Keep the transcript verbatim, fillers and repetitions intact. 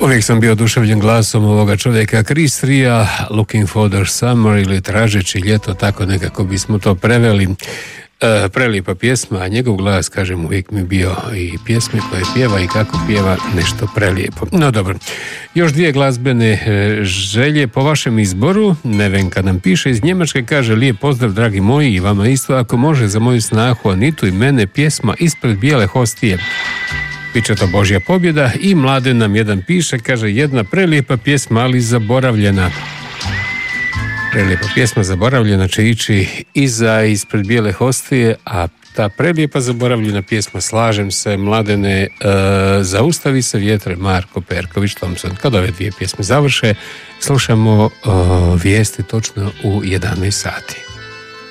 Uvijek sam bio oduševljen glasom ovoga čovjeka Chris Rea, Looking for the Summer ili Tražeći ljeto, tako nekako bismo to preveli. E, prelijepa pjesma, a njegov glas, kažem, uvijek mi bio i pjesme koje pjeva i kako pjeva nešto prelijepo. No dobro, još dvije glazbene e, želje po vašem izboru. Nevenka nam piše iz Njemačke, kaže: lijep pozdrav dragi moji i vama isto, ako može za moju snahu Anitu i mene pjesma Ispred bijele hostije. Biće to Božja pobjeda. I Mladen nam jedan piše, kaže: jedna prelijepa pjesma, ali zaboravljena. Prelijepa pjesma zaboravljena će ići iza Ispred bijele hostije, a ta prelijepa zaboravljena pjesma, slažem se Mladene, e, Zaustavi se vjetre, Marko Perković Thompson. Kad ove dvije pjesme završe, slušamo e, vijesti točno u jedanaest sati.